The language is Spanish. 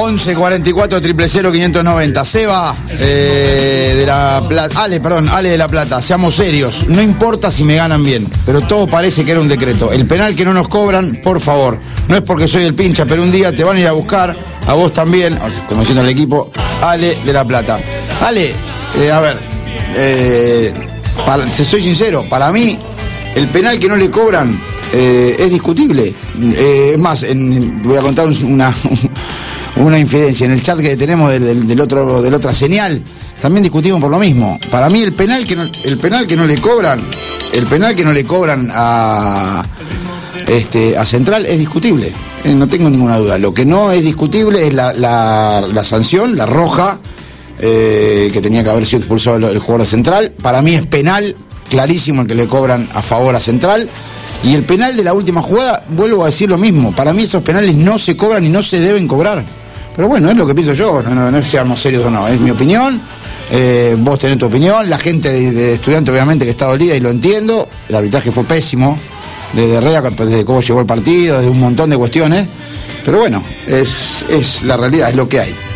11 44 000 590. Seba de La Plata. Ale de La Plata. Seamos serios. No importa si me ganan bien, pero todo parece que era un decreto. El penal que no nos cobran, por favor. No es porque soy el pincha, pero un día te van a ir a buscar, a vos también, conociendo al equipo. Ale de La Plata. Ale, a ver, si soy sincero, para mí, el penal que no le cobran es discutible. Es más, voy a contar una infidencia. En el chat que tenemos de la otra señal, también discutimos por lo mismo. Para mí el penal que no le cobran a Central es discutible. No tengo ninguna duda. Lo que no es discutible es la sanción, la roja, que tenía que haber sido expulsado el jugador de Central. Para mí es penal clarísimo el que le cobran a favor a Central. Y el penal de la última jugada, vuelvo a decir lo mismo. Para mí esos penales no se cobran y no se deben cobrar. Pero bueno, es lo que pienso yo. No es seamos serios o no. Es mi opinión. Vos tenés tu opinión. La gente de Estudiante obviamente que está dolida y lo entiendo. El arbitraje fue pésimo. Desde Herrera, desde cómo llegó el partido, desde un montón de cuestiones. Pero bueno, es la realidad, es lo que hay.